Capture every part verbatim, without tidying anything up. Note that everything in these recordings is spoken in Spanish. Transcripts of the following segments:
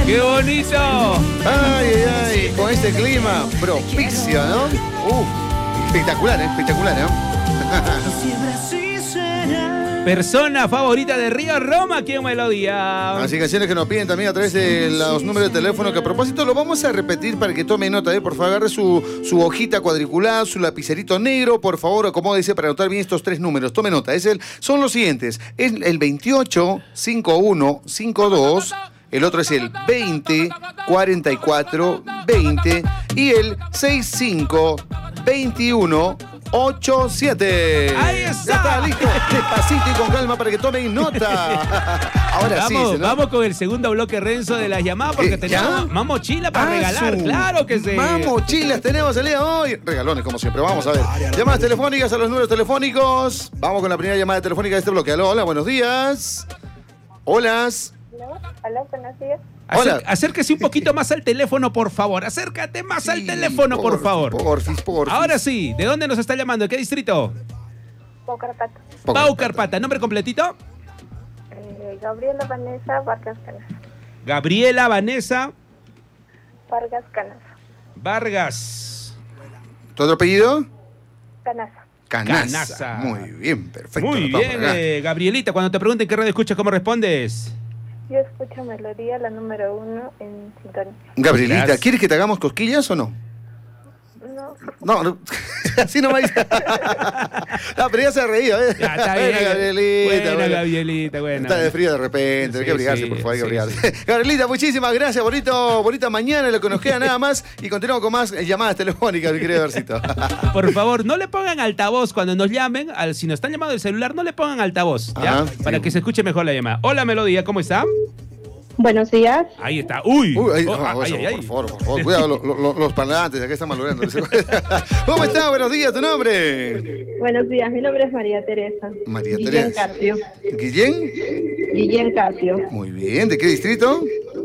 ¡Qué bonito! Ay, ay, ay, con este clima propicio, ¿no? Uh, espectacular, ¿eh? Espectacular, ¿no? Persona favorita de Río Roma, aquí en Melodía. Así canciones que nos piden también a través de los números de teléfono, que a propósito lo vamos a repetir para que tome nota, ¿eh? Por favor, agarre su, su hojita cuadriculada, su lapicerito negro, por favor, acomódese para anotar bien estos tres números. Tome nota, es el, son los siguientes. Es el veintiocho, cincuenta y uno, cincuenta y dos, el otro es el veinte, cuarenta y cuatro, veinte y el sesenta y cinco, veintiuno, ochenta y siete. Ahí está. Ya está, listo. Despacito y con calma para que tomen nota. Ahora vamos, sí. ¿no? Vamos con el segundo bloque, Renzo, de las llamadas, porque Eh, tenemos ¿ya? más mochila para Ah, regalar. su- Claro que sí. Más mochilas tenemos el día de hoy. Regalones, como siempre. Vamos a ver. Llamadas telefónicas a los números telefónicos. Vamos con la primera llamada telefónica de este bloque. Aló, hola, buenos días. Hola. Hola, buenos días. Acer- Hola. Acérquese un poquito más al teléfono, por favor. Acércate más al Sí, teléfono, por porfis, favor. Porfis, porfis. Ahora sí, ¿de dónde nos está llamando? ¿De qué distrito? Paucarpato. Pau Carpata. ¿Nombre completito? Eh, Gabriela Vanessa Vargas Canas. Gabriela Vanessa Vargas Canas. Vargas. ¿Tu otro apellido? Canasa. Canasa. Canasa. Muy bien, perfecto. Muy Anotado bien, por acá. eh, Gabrielita. Cuando te pregunten qué radio escuchas, ¿cómo respondes? Yo escucho Melodía, la número uno en sintonía. Gabrielita, Gracias. ¿quieres que te hagamos cosquillas o no? No, No, no. Así no me dice. No, pero ya se ha reído, ¿eh? Ya, está bien. Buena, Gabrielita. Buena, buena. Gabrielita, buena. Está de frío de repente, hay Sí, que abrigarse, sí, por favor, hay que sí, abrigarse. Gabrielita, muchísimas gracias, bonito, bonita mañana, lo que nos queda nada más. Y continuamos con más llamadas telefónicas, mi querido Versito. Por favor, no le pongan altavoz cuando nos llamen. Al, si nos están llamando del celular, no le pongan altavoz, ¿ya? Ajá, Para sí. que se escuche mejor la llamada. Hola, Melodía, ¿cómo está? Buenos días. Ahí está. ¡Uy! Uy, ay, Oh, no, ay, eso, ay, ay. por favor, por favor, cuidado, lo- lo- los parlantes, acá están malogrando. ¿Cómo está? Buenos días, ¿tu nombre? Buenos días, mi nombre es María Teresa. María Guillén Teresa. Carpio. ¿Guillén? Guillén Carpio, Muy bien, ¿de qué distrito?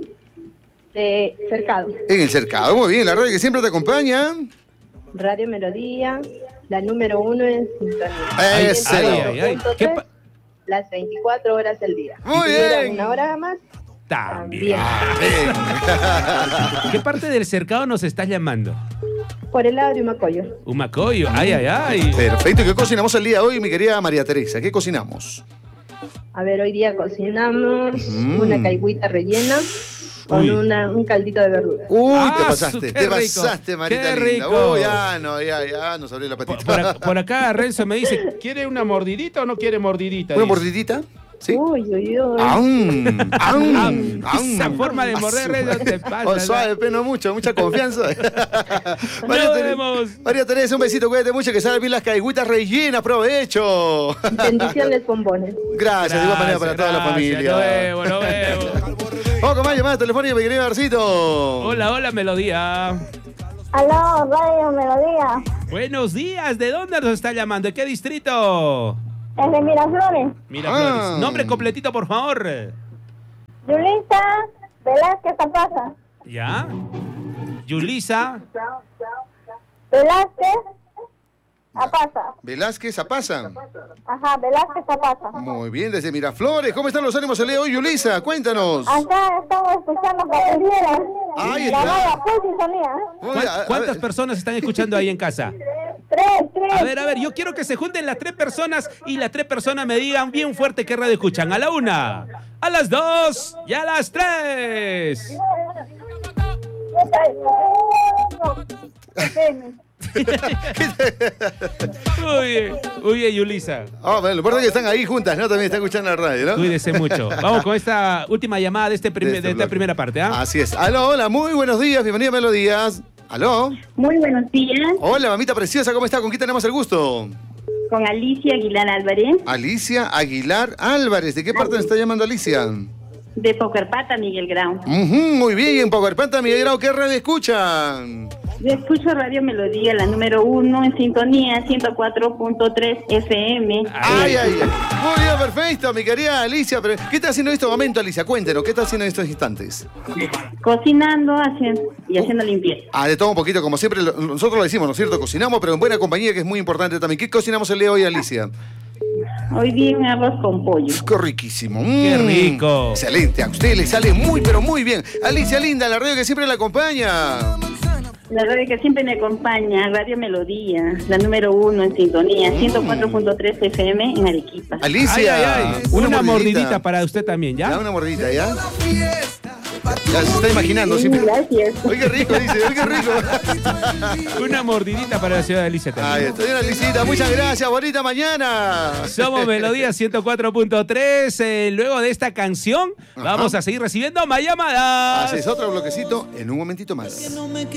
de Cercado. En el Cercado, muy bien, la radio que siempre te acompaña. Radio Melodía, la número uno en sintonía. Ay, Ese. ay, ay, ay. ¿Qué pa- Las veinticuatro horas del día. Muy Si dura bien. una hora más, También. también. ¿Qué parte del cercado nos estás llamando? Por el lado de Humacoyo. Humacoyo. Ay, ay, ay. Perfecto, ¿qué cocinamos el día de hoy, mi querida María Teresa? ¿Qué cocinamos? A ver, hoy día cocinamos Mm. una caigüita rellena con Uy. una, un caldito de verdura. Uy, Ah, te su- pasaste, qué te rico, pasaste, Marita qué linda. rico. Uy, ya, no, ya, ya, nos abrió la Por, patita. por ac- por acá Renzo me dice, ¿quiere una mordidita o no quiere mordidita? ¿Una Dice. mordidita? ¿Sí? Uy, uy, uy. ¡Aún! ¡Aún! Ah, esa forma de morder, Renzo, te pasa. Oh, suave, pero no mucho, mucha confianza. María, Nos Tere- vemos. María Teresa, un besito, cuídate mucho, que salgan bien las caigüitas rellenas, provecho. Bendiciones, bombones. Gracias, de igual manera para toda la gracias, familia. Nos vemos, nos vemos. Vamos con más llamadas telefónicas, mi querido Garcito. Hola, hola, Melodía. Aló, Radio Melodía. Buenos días, ¿de dónde nos está llamando? ¿De qué distrito? Es de Miraflores. Miraflores. Ah. Nombre completito, por favor. Yulisa Velázquez Zapata. ¿Ya? Yulisa. Velázquez Zapata. Velázquez Zapaza. Ajá, Velázquez Zapata. Muy bien, desde Miraflores. ¿Cómo están los ánimos el día de hoy, Yulisa? Cuéntanos. Acá estamos escuchando Caperucita. Ahí La está. vaya, pues, sintonía. Muy ¿Cuán- bien, a- a ¿Cuántas ver. personas están escuchando ahí en casa? Tres, tres. A ver, a ver, yo quiero que se junten las tres personas y las tres personas me digan bien fuerte qué radio escuchan. A la una, a las dos y a las tres. Uy, uy, Yulisa. Ah, bueno, lo importante es que están ahí juntas, ¿no? También están escuchando la radio, ¿no? Cuídese mucho. Vamos con esta última llamada de, este prim- De de, este esta bloque. primera parte. ¿ah? Así es. Aló, hola, muy buenos días, bienvenida a Melodías. Aló. Muy buenos días, Hola, mamita preciosa, ¿cómo está? ¿Con quién tenemos el gusto? con Alicia Aguilar Álvarez, Alicia Aguilar Álvarez. ¿De qué parte nos está llamando Alicia? de Paucarpata, Miguel Grau. Ujú, muy bien, en Powerpanta, Miguel Grau, ¿qué radio escuchan? Yo escucho Radio Melodía, la número uno en sintonía, ciento cuatro punto tres F M. Ay, ay, ay. Muy bien, perfecto, mi querida Alicia. Pero, ¿qué está haciendo en este momento, Alicia? Cuéntenos, ¿qué está haciendo en estos instantes? Cocinando haciendo, y haciendo limpieza. Ah, de todo un poquito, como siempre, lo- nosotros lo decimos, ¿no es cierto? Cocinamos, pero en buena compañía, que es muy importante también. ¿Qué cocinamos el día de hoy, Alicia? Hoy día un arroz con pollo. Qué riquísimo. Qué Mm, rico. Excelente. A usted le sale muy, pero muy bien. Alicia Linda, la radio que siempre la acompaña. La radio que siempre me acompaña, Radio Melodía, la número uno en sintonía, ciento cuatro punto tres F M en Arequipa. Alicia, Ay, ay, ay. Una, mordidita para usted también, ¿ya? Ya, una mordidita, ¿ya? Ya se está imaginando Sí, siempre. gracias. Oye, qué rico, dice, oye, qué rico. Una mordidita para la ciudad de Alicia Ay, también. estoy bien, Alicita, muchas gracias, bonita mañana. Somos Melodía ciento cuatro punto tres. Eh, luego de esta canción, Ajá. vamos a seguir recibiendo más llamadas. Haces otro bloquecito en un momentito más.